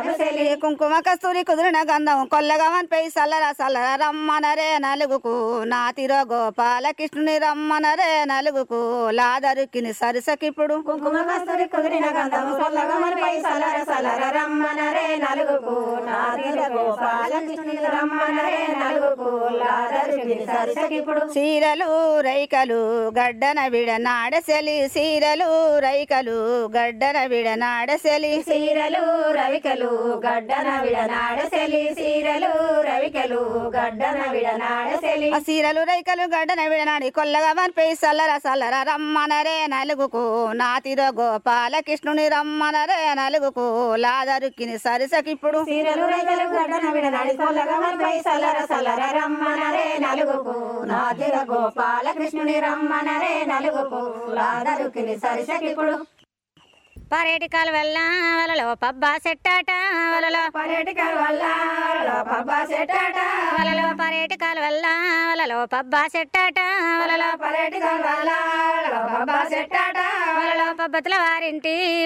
కుంకుమ కస్తూరి కుదిరిన గంధం కొల్లగమనిపై సల్లర సల్లర రమ్మనరే నలుగుకు నాతిరో గోపాలకృష్ణుని రమ్మనరే నలుగుకు లాదరుకిని సరిసకిప్పుడు కుంకుమ కస్తూరి కుదిరిన గంధం కొల్లగమనిపై సల్లర సల్లర రమ్మనరే నలుగుకు నాతిరో గోపాలకృష్ణుని రమ్మనరే నలుగుకు లాదరుకిని సరిసకిప్పుడు సీరలు రైకలు గడ్డన విడనాడసెలి సీరలు రైకలు గడ్డన విడనాడసెలి సీరలు రవికలు గడ్డన విడనాడసెలి సీరలు రవికలు గడ్డన విడనాడసెలి సీరలు రైకలు గడ్డన విడనాడి కొల్లగా మనిపై సల్లర సల్లర రమ్మనరే నలుగుకు నాతిరో గోపాలకృష్ణుని రమ్మనరే నలుగుకు లాదరుకిని సరిసకిప్పుడు సీరలు రైకలు గడ్డన విడనాడి కొల్లగా మనిపై సల్లర సల్లర రమ్మనరే నలుగుకు నాతిరో గోపాలకృష్ణుని రమ్మనరే నలుగుకు లాదరుకిని సరిసకిప్పుడు పర్యటికాల వల్ల వలలో పబ్బా సెట్టాట వలలో పర్యటికాల వల్ల పబ్బా సెట్టాట వలలో పర్యటికాల వల్ల వలలో పబ్బా సెట్టాట వలలో పర్యటికాల వల్ల పబ్బా సెట్టాట వలలో పబ్బతుల వారింటి